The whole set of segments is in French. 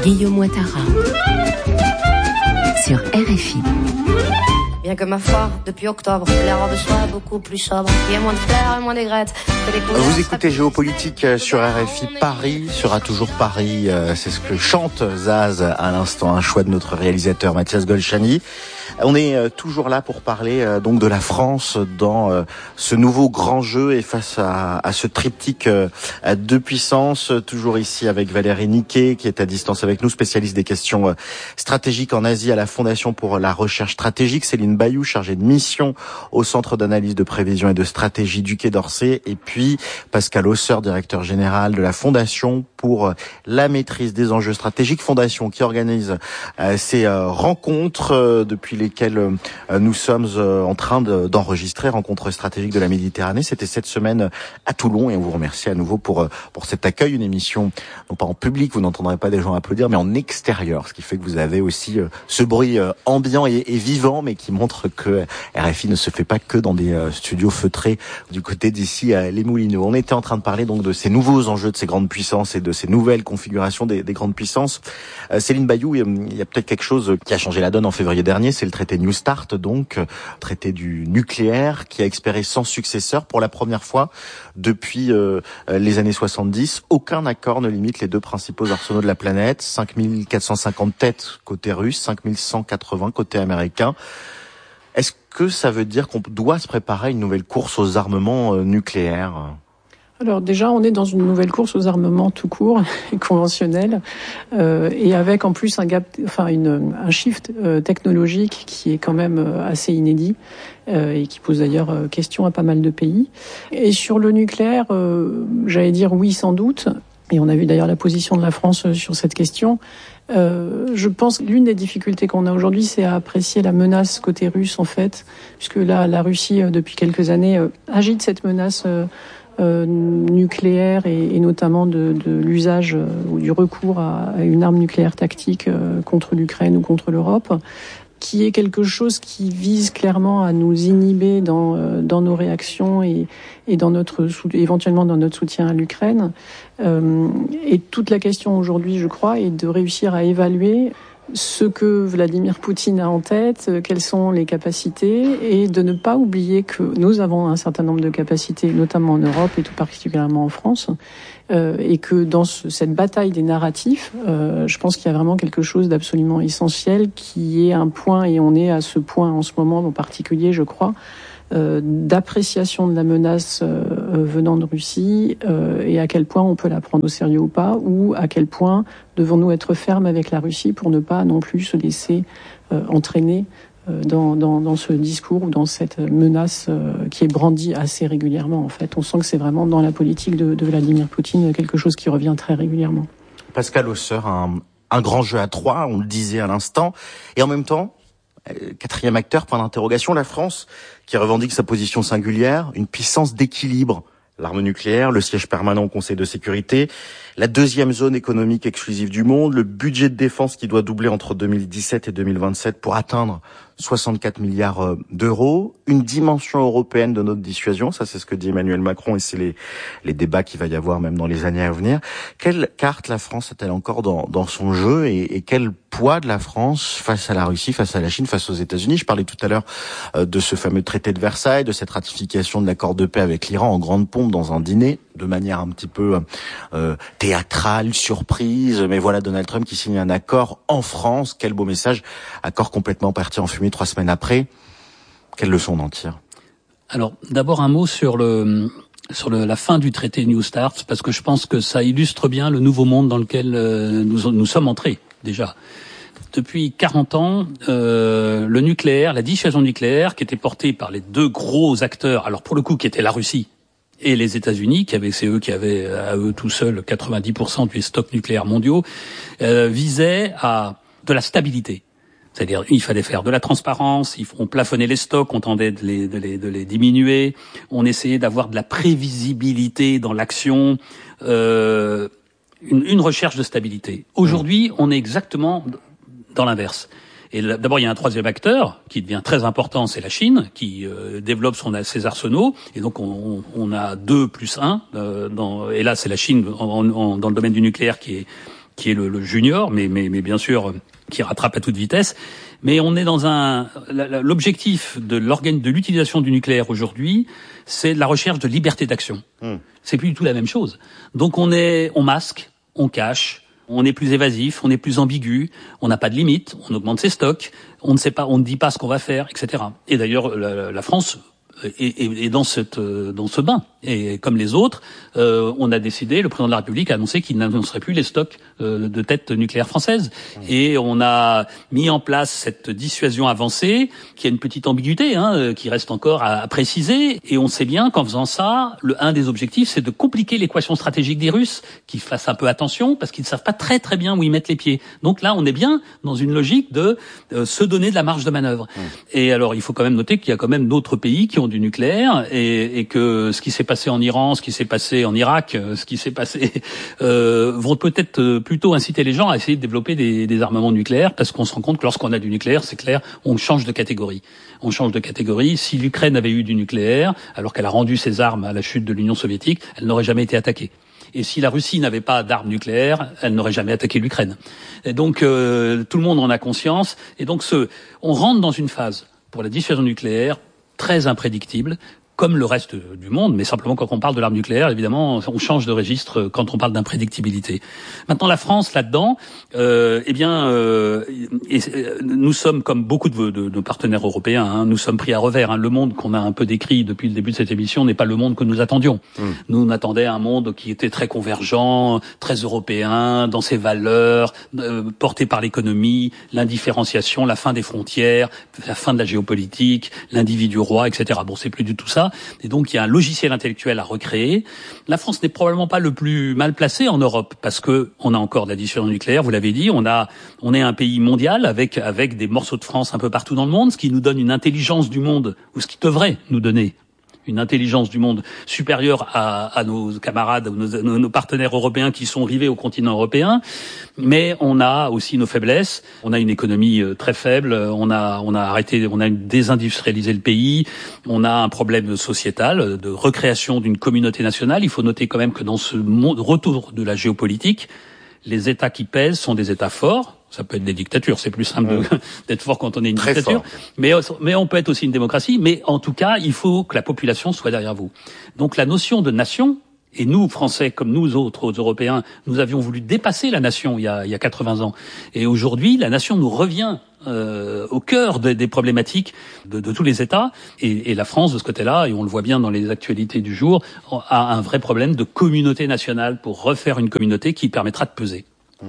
Guillaume Ouattara sur RFI. Bien que ma foi, depuis octobre, l'air de soi beaucoup plus sobre. Il y a moins de fleurs et moins d'aigrettes. Vous écoutez Géopolitique sur RFI. Paris sera toujours Paris. C'est ce que chante Zaz à l'instant. Un choix de notre réalisateur Mathias Golchani. On est toujours là pour parler donc de la France dans ce nouveau grand jeu et face à ce triptyque de puissance. Toujours ici avec Valérie Niquet qui est à distance avec nous, spécialiste des questions stratégiques en Asie à la Fondation pour la recherche stratégique. Céline Bayou, chargée de mission au Centre d'analyse de prévision et de stratégie du Quai d'Orsay. Et puis Pascal Hausseur, directeur général de la Fondation pour la maîtrise des enjeux stratégiques. Fondation qui organise ces rencontres depuis lesquelles nous sommes en train d'enregistrer, rencontres stratégiques de la Méditerranée. C'était cette semaine à Toulon et on vous remercie à nouveau pour cet accueil. Une émission, non pas en public, vous n'entendrez pas des gens applaudir, mais en extérieur, ce qui fait que vous avez aussi ce bruit ambiant et vivant, mais qui montre que RFI ne se fait pas que dans des studios feutrés du côté d'ici les Moulineaux. On était en train de parler donc de ces nouveaux enjeux de ces grandes puissances et de ces nouvelles configurations des grandes puissances. Céline Bayou, il y a peut-être quelque chose qui a changé la donne en février dernier, c'est le traité New Start, donc traité du nucléaire qui a expiré sans successeur pour la première fois depuis les années 70. Aucun accord ne limite les deux principaux arsenaux de la planète, 5450 têtes côté russe, 5180 côté américain. Est-ce que ça veut dire qu'on doit se préparer à une nouvelle course aux armements nucléaires ? Alors déjà, on est dans une nouvelle course aux armements tout court et conventionnel, et avec en plus un shift technologique qui est quand même assez inédit et qui pose d'ailleurs question à pas mal de pays. Et sur le nucléaire, j'allais dire oui sans doute. Et on a vu d'ailleurs la position de la France sur cette question. Je pense que l'une des difficultés qu'on a aujourd'hui, c'est à apprécier la menace côté russe en fait, puisque là, la Russie depuis quelques années agite cette menace nucléaire et notamment de l'usage ou du recours à une arme nucléaire tactique contre l'Ukraine ou contre l'Europe, qui est quelque chose qui vise clairement à nous inhiber dans nos réactions et éventuellement dans notre soutien à l'Ukraine. Et toute la question aujourd'hui, je crois, est de réussir à évaluer ce que Vladimir Poutine a en tête, quelles sont les capacités, et de ne pas oublier que nous avons un certain nombre de capacités, notamment en Europe et tout particulièrement en France, et que dans cette bataille des narratifs, je pense qu'il y a vraiment quelque chose d'absolument essentiel qui est un point, et on est à ce point en ce moment en particulier, je crois, d'appréciation de la menace venant de Russie, et à quel point on peut la prendre au sérieux ou pas, ou à quel point devons-nous être fermes avec la Russie pour ne pas non plus se laisser entraîner dans ce discours ou dans cette menace qui est brandie assez régulièrement. En fait, on sent que c'est vraiment dans la politique de Vladimir Poutine quelque chose qui revient très régulièrement. Pascal Hausseur, un grand jeu à trois, on le disait à l'instant, et en même temps, quatrième acteur, point d'interrogation, la France, qui revendique sa position singulière, une puissance d'équilibre. L'arme nucléaire, le siège permanent au Conseil de sécurité, la deuxième zone économique exclusive du monde, le budget de défense qui doit doubler entre 2017 et 2027 pour atteindre 64 milliards d'euros, une dimension européenne de notre dissuasion, ça c'est ce que dit Emmanuel Macron et c'est les débats qu'il va y avoir même dans les années à venir. Quelle carte la France a-t-elle encore dans son jeu et quel poids de la France face à la Russie, face à la Chine, face aux États-Unis? Je parlais tout à l'heure de ce fameux traité de Versailles, de cette ratification de l'accord de paix avec l'Iran en grande pompe dans un dîner, de manière un petit peu théâtrale, surprise, mais voilà Donald Trump qui signe un accord en France. Quel beau message, accord complètement parti en fumée 3 semaines après. Quelle leçon on en tire? Alors, d'abord un mot sur la fin du traité New Start, parce que je pense que ça illustre bien le nouveau monde dans lequel nous sommes entrés déjà. Depuis 40 ans, le nucléaire, la dissuasion nucléaire, qui était portée par les deux gros acteurs, alors pour le coup qui était la Russie et les États-Unis, c'est eux qui avaient à eux tout seuls 90% des stocks nucléaires mondiaux, visait à de la stabilité. C'est-à-dire, il fallait faire de la transparence, on plafonnait les stocks, on tentait de les diminuer, on essayait d'avoir de la prévisibilité dans l'action, une recherche de stabilité. Aujourd'hui, on est exactement dans l'inverse. Et d'abord, il y a un troisième acteur qui devient très important, c'est la Chine, qui développe ses arsenaux. Et donc, on a 2 plus 1. Et là, c'est la Chine dans le domaine du nucléaire qui qui est le junior, mais bien sûr qui rattrape à toute vitesse. Mais on est dans l'objectif de l'utilisation du nucléaire aujourd'hui, c'est la recherche de liberté d'action. C'est plus du tout la même chose. Donc on masque, on cache, on est plus évasif, on est plus ambigu, on n'a pas de limite, on augmente ses stocks, on ne sait pas, on ne dit pas ce qu'on va faire, etc. Et d'ailleurs, la France est dans ce bain. Et comme les autres, on a décidé, le président de la République a annoncé qu'il n'annoncerait plus les stocks de têtes nucléaires françaises. Et on a mis en place cette dissuasion avancée, qui a une petite ambiguïté, qui reste encore à préciser. Et on sait bien qu'en faisant ça, un des objectifs, c'est de compliquer l'équation stratégique des Russes, qui fassent un peu attention, parce qu'ils ne savent pas très très bien où ils mettent les pieds. Donc là, on est bien dans une logique de se donner de la marge de manœuvre. Et alors, il faut quand même noter qu'il y a quand même d'autres pays qui ont du nucléaire, et que ce qui s'est passé en Iran, ce qui s'est passé en Irak, ce qui s'est passé vont peut-être plutôt inciter les gens à essayer de développer des armements nucléaires, parce qu'on se rend compte que lorsqu'on a du nucléaire, c'est clair, on change de catégorie. On change de catégorie. Si l'Ukraine avait eu du nucléaire, alors qu'elle a rendu ses armes à la chute de l'Union soviétique, elle n'aurait jamais été attaquée. Et si la Russie n'avait pas d'armes nucléaires, elle n'aurait jamais attaqué l'Ukraine. Et donc tout le monde en a conscience. Et donc on rentre dans une phase pour la dissuasion nucléaire très imprédictible, comme le reste du monde, mais simplement quand on parle de l'arme nucléaire, évidemment, on change de registre quand on parle d'imprédictibilité. Maintenant, la France, là-dedans, nous sommes, comme beaucoup de nos partenaires européens, nous sommes pris à revers. Le monde qu'on a un peu décrit depuis le début de cette émission n'est pas le monde que nous attendions. Nous, on attendait un monde qui était très convergent, très européen, dans ses valeurs, porté par l'économie, l'indifférenciation, la fin des frontières, la fin de la géopolitique, l'individu roi, etc. Bon, c'est plus du tout ça. Et donc, il y a un logiciel intellectuel à recréer. La France n'est probablement pas le plus mal placé en Europe, parce que on a encore de la dissuasion nucléaire, vous l'avez dit, on est un pays mondial avec des morceaux de France un peu partout dans le monde, ce qui nous donne une intelligence du monde, ou ce qui devrait nous donner une intelligence du monde supérieure à nos camarades, nos partenaires européens qui sont rivés au continent européen. Mais on a aussi nos faiblesses. On a une économie très faible. On a désindustrialisé le pays. On a un problème sociétal de recréation d'une communauté nationale. Il faut noter quand même que dans ce retour de la géopolitique, les États qui pèsent sont des États forts. Ça peut être des dictatures, c'est plus simple d'être fort quand on est une très dictature. Mais on peut être aussi une démocratie. Mais en tout cas, il faut que la population soit derrière vous. Donc la notion de nation, et nous, Français, comme nous autres Européens, nous avions voulu dépasser la nation il y a 80 ans. Et aujourd'hui, la nation nous revient au cœur des problématiques de tous les États. Et la France, de ce côté-là, et on le voit bien dans les actualités du jour, a un vrai problème de communauté nationale pour refaire une communauté qui permettra de peser.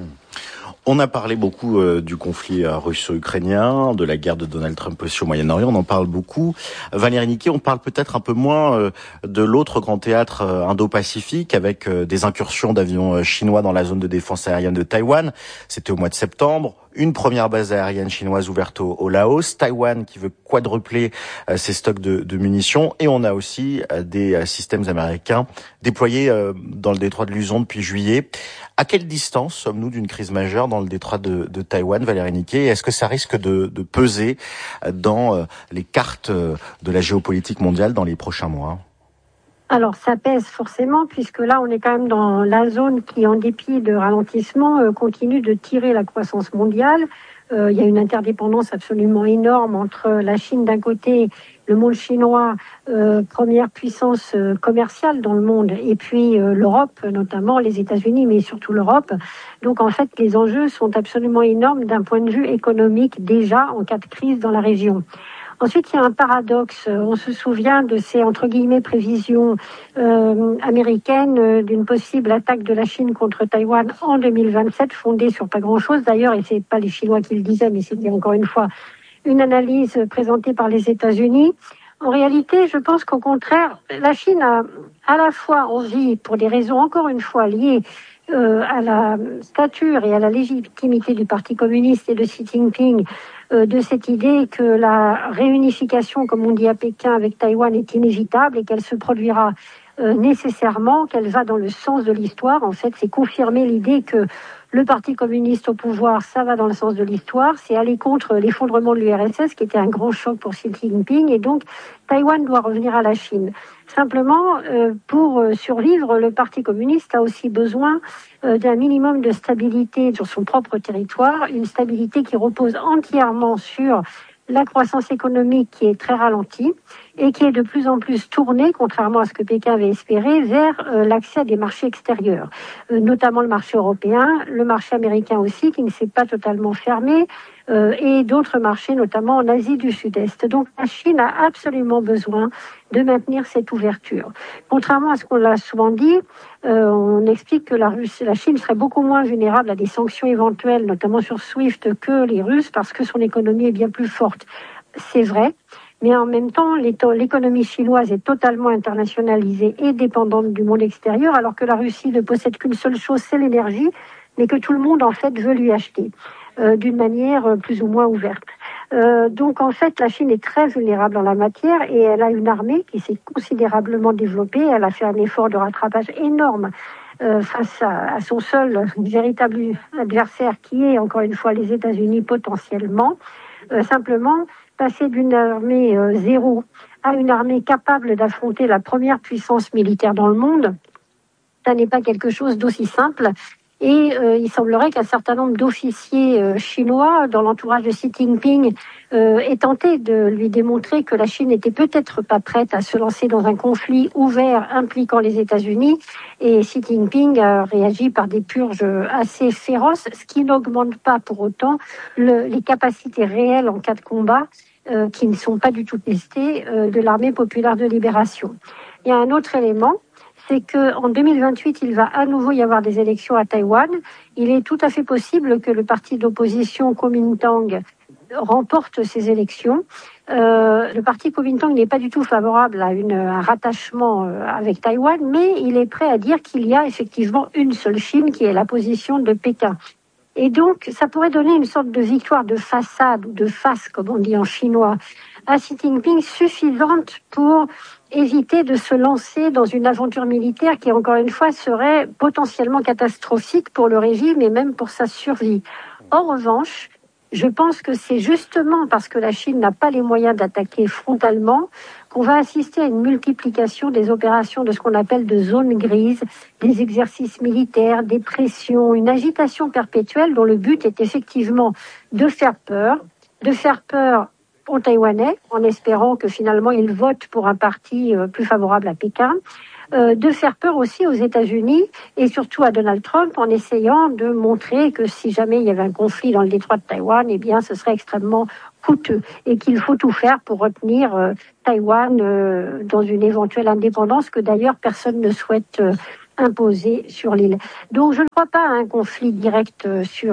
On a parlé beaucoup du conflit russo-ukrainien, de la guerre de Donald Trump aussi au Moyen-Orient, on en parle beaucoup. Valérie Niquet, on parle peut-être un peu moins de l'autre grand théâtre indo-pacifique, avec des incursions d'avions chinois dans la zone de défense aérienne de Taïwan. C'était au mois de septembre. Une première base aérienne chinoise ouverte au Laos, Taïwan qui veut quadrupler ses stocks de munitions, et on a aussi des systèmes américains déployés dans le détroit de Luzon depuis juillet. À quelle distance sommes-nous d'une crise majeure dans le détroit de Taïwan, Valérie Niquet? Est-ce que ça risque de peser dans les cartes de la géopolitique mondiale dans les prochains mois? Alors ça pèse forcément, puisque là on est quand même dans la zone qui, en dépit de ralentissement, continue de tirer la croissance mondiale. Il y a une interdépendance absolument énorme entre la Chine d'un côté, le monde chinois, première puissance commerciale dans le monde, et puis l'Europe, notamment les États-Unis, mais surtout l'Europe. Donc en fait, les enjeux sont absolument énormes d'un point de vue économique déjà en cas de crise dans la région. Ensuite, il y a un paradoxe. On se souvient de ces, entre guillemets, prévisions américaines d'une possible attaque de la Chine contre Taïwan en 2027, fondée sur pas grand-chose d'ailleurs, et c'est pas les Chinois qui le disaient, mais c'était encore une fois une analyse présentée par les États-Unis. En réalité, je pense qu'au contraire, la Chine a à la fois envie, pour des raisons encore une fois liées à la stature et à la légitimité du Parti communiste et de Xi Jinping, de cette idée que la réunification, comme on dit à Pékin, avec Taïwan est inévitable et qu'elle se produira nécessairement, qu'elle va dans le sens de l'histoire. En fait, c'est confirmer l'idée que Le Parti communiste au pouvoir, ça va dans le sens de l'histoire. C'est aller contre l'effondrement de l'URSS, qui était un grand choc pour Xi Jinping. Et donc, Taïwan doit revenir à la Chine. Simplement, pour survivre, le Parti communiste a aussi besoin d'un minimum de stabilité sur son propre territoire, une stabilité qui repose entièrement sur la croissance économique qui est très ralentie et qui est de plus en plus tournée, contrairement à ce que Pékin avait espéré, vers l'accès à des marchés extérieurs, notamment le marché européen, le marché américain aussi, qui ne s'est pas totalement fermé, et d'autres marchés, notamment en Asie du Sud-Est. Donc la Chine a absolument besoin de maintenir cette ouverture. Contrairement à ce qu'on l'a souvent dit, on explique que la Chine serait beaucoup moins vulnérable à des sanctions éventuelles, notamment sur SWIFT, que les Russes, parce que son économie est bien plus forte. C'est vrai, mais en même temps, l'économie chinoise est totalement internationalisée et dépendante du monde extérieur, alors que la Russie ne possède qu'une seule chose, c'est l'énergie, mais que tout le monde, en fait, veut lui acheter d'une manière plus ou moins ouverte. Donc, en fait, la Chine est très vulnérable en la matière et elle a une armée qui s'est considérablement développée. Elle a fait un effort de rattrapage énorme face à son seul véritable adversaire qui est, encore une fois, les États-Unis potentiellement. Simplement, passer d'une armée zéro à une armée capable d'affronter la première puissance militaire dans le monde, ça n'est pas quelque chose d'aussi simple. Et il semblerait qu'un certain nombre d'officiers chinois dans l'entourage de Xi Jinping aient tenté de lui démontrer que la Chine n'était peut-être pas prête à se lancer dans un conflit ouvert impliquant les États-Unis. Et Xi Jinping a réagi par des purges assez féroces, ce qui n'augmente pas pour autant les capacités réelles en cas de combat qui ne sont pas du tout testées de l'armée populaire de libération. Il y a un autre élément, c'est qu'en 2028, il va à nouveau y avoir des élections à Taïwan. Il est tout à fait possible que le parti d'opposition Kuomintang remporte ces élections. Le parti Kuomintang n'est pas du tout favorable à un rattachement avec Taïwan, mais il est prêt à dire qu'il y a effectivement une seule Chine, qui est la position de Pékin. Et donc, ça pourrait donner une sorte de victoire de façade, ou de face, comme on dit en chinois, à Xi Jinping, suffisante pour éviter de se lancer dans une aventure militaire qui, encore une fois, serait potentiellement catastrophique pour le régime et même pour sa survie. En revanche, je pense que c'est justement parce que la Chine n'a pas les moyens d'attaquer frontalement qu'on va assister à une multiplication des opérations de ce qu'on appelle de zones grises, des exercices militaires, des pressions, une agitation perpétuelle dont le but est effectivement de faire peur aux Taïwanais, en espérant que finalement ils votent pour un parti plus favorable à Pékin, de faire peur aussi aux États-Unis et surtout à Donald Trump, en essayant de montrer que si jamais il y avait un conflit dans le détroit de Taïwan, eh bien ce serait extrêmement coûteux et qu'il faut tout faire pour retenir Taïwan dans une éventuelle indépendance que d'ailleurs personne ne souhaite imposée sur l'île. Donc je ne crois pas à un conflit direct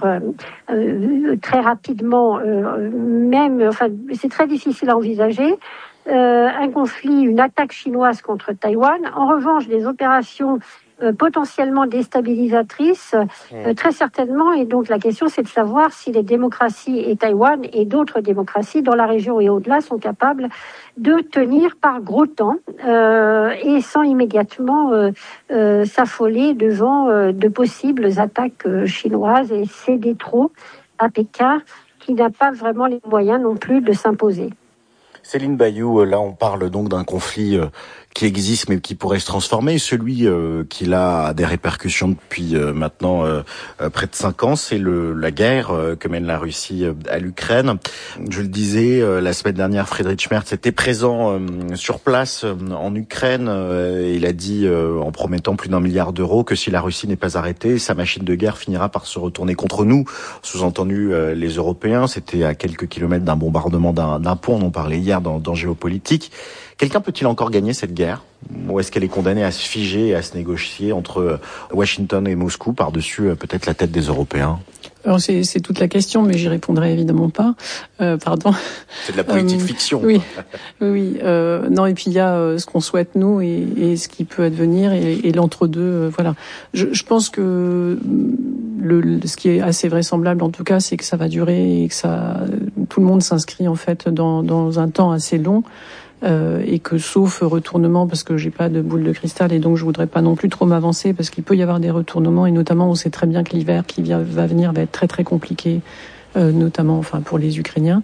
très rapidement, c'est très difficile à envisager. Un conflit, une attaque chinoise contre Taïwan. En revanche, des opérations potentiellement déstabilisatrices, très certainement. Et donc la question, c'est de savoir si les démocraties et Taïwan et d'autres démocraties dans la région et au-delà sont capables de tenir par gros temps et sans immédiatement s'affoler devant de possibles attaques chinoises et céder trop à Pékin, qui n'a pas vraiment les moyens non plus de s'imposer. Céline Bayou, là on parle donc d'un conflit qui existe mais qui pourrait se transformer. Celui qui a des répercussions depuis maintenant près de 5 ans, c'est la guerre que mène la Russie à l'Ukraine. Je le disais, la semaine dernière, Friedrich Merz était présent sur place en Ukraine. Il a dit, en promettant plus d'1 milliard d'euros, que si la Russie n'est pas arrêtée, sa machine de guerre finira par se retourner contre nous. Sous-entendu, les Européens. C'était à quelques kilomètres d'un bombardement d'un pont. On en parlait hier dans Géopolitique. Quelqu'un peut-il encore gagner cette guerre ? Ou est-ce qu'elle est condamnée à se figer et à se négocier entre Washington et Moscou par-dessus peut-être la tête des Européens ? Alors c'est toute la question, mais j'y répondrai évidemment pas. Pardon. C'est de la politique fiction. Oui, oui. Non, et puis il y a ce qu'on souhaite nous et ce qui peut advenir et l'entre-deux. Voilà. Je pense que ce qui est assez vraisemblable en tout cas, c'est que ça va durer et que tout le monde s'inscrit en fait dans un temps assez long. et que sauf retournement, parce que j'ai pas de boule de cristal et donc je voudrais pas non plus trop m'avancer parce qu'il peut y avoir des retournements, et notamment on sait très bien que l'hiver qui va venir va être très très compliqué, notamment pour les Ukrainiens.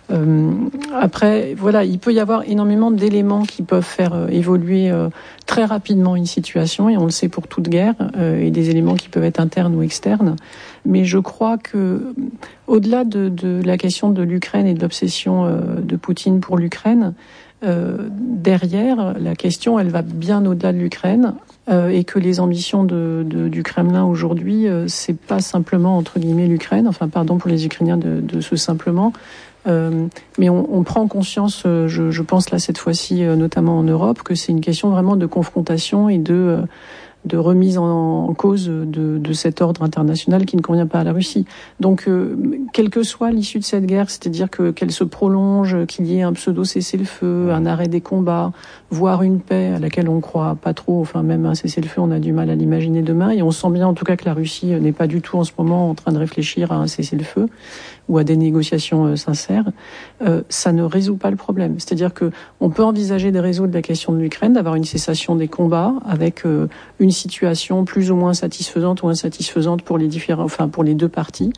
Après, voilà, il peut y avoir énormément d'éléments qui peuvent faire évoluer très rapidement une situation, et on le sait pour toute guerre, et des éléments qui peuvent être internes ou externes. Mais je crois que, au-delà de la question de l'Ukraine et de l'obsession de Poutine pour l'Ukraine, derrière, la question, elle va bien au-delà de l'Ukraine, et que les ambitions du Kremlin aujourd'hui, c'est pas simplement entre guillemets l'Ukraine, pardon pour les Ukrainiens de ce simplement. Mais on prend conscience, je pense là cette fois-ci, notamment en Europe, que c'est une question vraiment de confrontation et de remise en cause de cet ordre international qui ne convient pas à la Russie. Donc, quelle que soit l'issue de cette guerre, c'est-à-dire qu'elle se prolonge, qu'il y ait un pseudo cessez-le-feu, un arrêt des combats, voire une paix à laquelle on croit pas trop, même un cessez-le-feu, on a du mal à l'imaginer demain, et on sent bien en tout cas que la Russie n'est pas du tout en ce moment en train de réfléchir à un cessez-le-feu ou à des négociations sincères, ça ne résout pas le problème. C'est-à-dire que on peut envisager de résoudre la question de l'Ukraine, d'avoir une cessation des combats avec une situation plus ou moins satisfaisante ou insatisfaisante pour les pour les deux parties.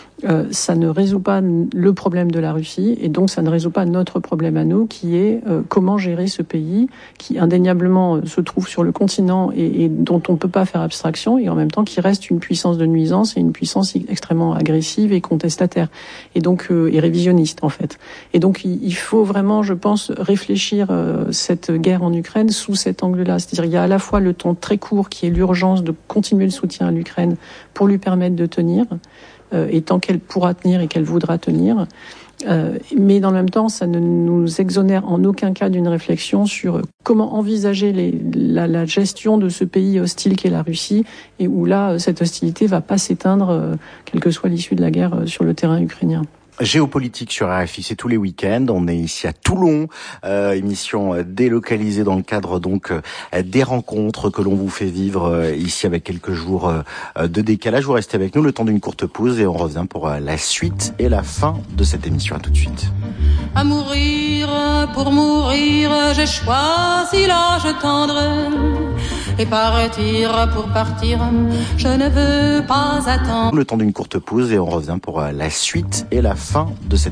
Ça ne résout pas le problème de la Russie, et donc ça ne résout pas notre problème à nous, qui est comment gérer ce pays qui indéniablement se trouve sur le continent et dont on ne peut pas faire abstraction, et en même temps qui reste une puissance de nuisance et une puissance extrêmement agressive et contestataire, et donc et révisionniste en fait. Et donc il faut vraiment, je pense, réfléchir cette guerre en Ukraine sous cet angle-là. C'est-à-dire il y a à la fois le temps très court qui est l'urgence de continuer le soutien à l'Ukraine pour lui permettre de tenir, et tant qu'elle pourra tenir et qu'elle voudra tenir. Mais dans le même temps, ça ne nous exonère en aucun cas d'une réflexion sur comment envisager la gestion de ce pays hostile qu'est la Russie, et où là, cette hostilité va pas s'éteindre, quelle que soit l'issue de la guerre sur le terrain ukrainien. Géopolitique sur RFI, c'est tous les week-ends. On est ici à Toulon, émission délocalisée dans le cadre donc des rencontres que l'on vous fait vivre ici avec quelques jours de décalage. Vous restez avec nous le temps d'une courte pause et on revient pour la suite et la fin de cette émission. À tout de suite. À mourir, pour mourir, j'ai choisi l'âge tendre, et partir pour partir, je ne veux pas attendre. Le temps d'une courte pause et on revient pour la suite et la fin de cette